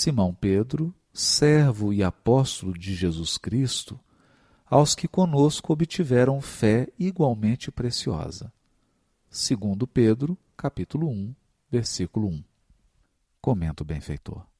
Simão Pedro, servo e apóstolo de Jesus Cristo, aos que conosco obtiveram fé igualmente preciosa. 2 Pedro, capítulo 1, versículo 1. Comenta o benfeitor.